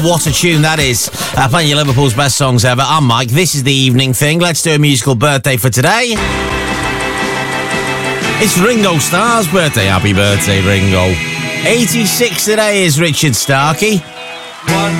What a tune that is. Playing your Liverpool's best songs ever. I'm Mike. This is the evening thing. Let's do a musical birthday for today. It's Ringo Starr's birthday. Happy birthday, Ringo. 86 today is Richard Starkey.